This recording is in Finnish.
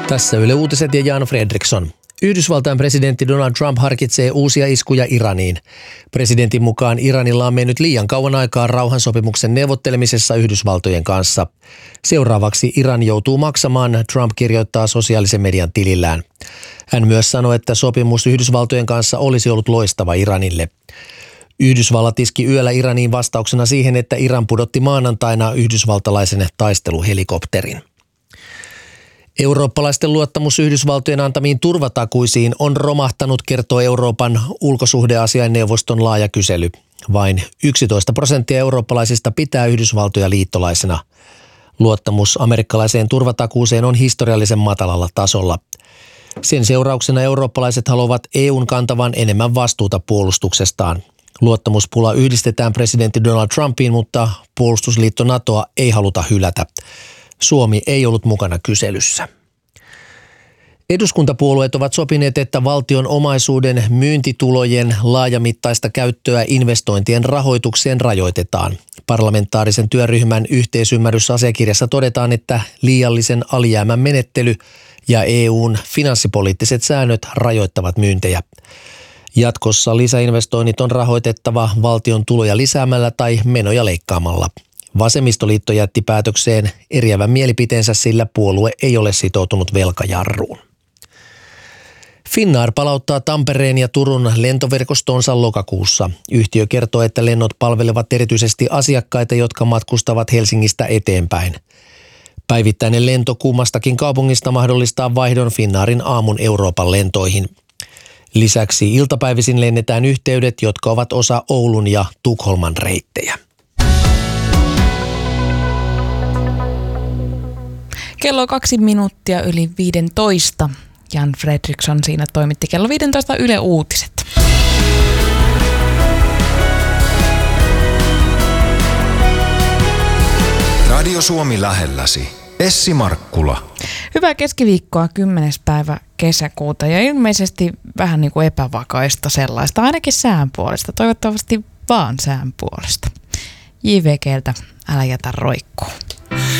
Tässä Yle Uutiset ja Jan Fredriksson. Yhdysvaltain presidentti Donald Trump harkitsee uusia iskuja Iraniin. Presidentin mukaan Iranilla on mennyt liian kauan aikaa rauhansopimuksen neuvottelemisessa Yhdysvaltojen kanssa. Seuraavaksi Iran joutuu maksamaan, Trump kirjoittaa sosiaalisen median tilillään. Hän myös sanoi, että sopimus Yhdysvaltojen kanssa olisi ollut loistava Iranille. Yhdysvallat iski yöllä Iraniin vastauksena siihen, että Iran pudotti maanantaina yhdysvaltalaisen taisteluhelikopterin. Eurooppalaisten luottamus Yhdysvaltojen antamiin turvatakuisiin on romahtanut, kertoo Euroopan ulkosuhdeasiainneuvoston laaja kysely. Vain 11% eurooppalaisista pitää Yhdysvaltoja liittolaisena. Luottamus amerikkalaiseen turvatakuuseen on historiallisen matalalla tasolla. Sen seurauksena eurooppalaiset haluavat EUn kantavan enemmän vastuuta puolustuksestaan. Luottamuspula yhdistetään presidentti Donald Trumpiin, mutta puolustusliitto NATOa ei haluta hylätä. Suomi ei ollut mukana kyselyssä. Eduskuntapuolueet ovat sopineet, että valtion omaisuuden myyntitulojen laajamittaista käyttöä investointien rahoitukseen rajoitetaan. Parlamentaarisen työryhmän yhteisymmärrysasiakirjassa todetaan, että liiallisen alijäämän menettely ja EUn finanssipoliittiset säännöt rajoittavat myyntejä. Jatkossa lisäinvestoinnit on rahoitettava valtion tuloja lisäämällä tai menoja leikkaamalla. Vasemmistoliitto jätti päätökseen eriävän mielipiteensä, sillä puolue ei ole sitoutunut velkajarruun. Finnair palauttaa Tampereen ja Turun lentoverkostonsa lokakuussa. Yhtiö kertoo, että lennot palvelevat erityisesti asiakkaita, jotka matkustavat Helsingistä eteenpäin. Päivittäinen lento kummastakin kaupungista mahdollistaa vaihdon Finnairin aamun Euroopan lentoihin. Lisäksi iltapäivisin lennetään yhteydet, jotka ovat osa Oulun ja Tukholman reittejä. Kello 2 minuuttia yli 15. Jan Fredriksson siinä toimitti kello 15 Yle Uutiset. Radio Suomi lähelläsi. Essi Markkula. Hyvää keskiviikkoa 10. päivä kesäkuuta ja ilmeisesti vähän niin kuin epävakaista sellaista, ainakin sään puolesta. Toivottavasti vaan sään puolesta. JVG:ltä älä jätä roikkuu.